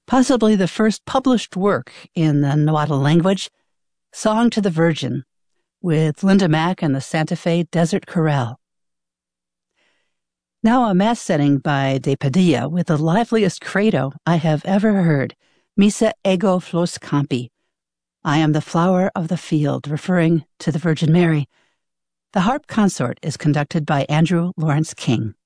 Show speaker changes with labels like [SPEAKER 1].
[SPEAKER 1] possibly the first published work in the Nahuatl language, Song to the Virgin, with Linda Mack and the Santa Fe Desert Chorale. Now a mass setting by De Padilla with the liveliest credo I have ever heard, Missa ego flos campi. I am the flower of the field, referring to the Virgin Mary. The harp consort is conducted by Andrew Lawrence King.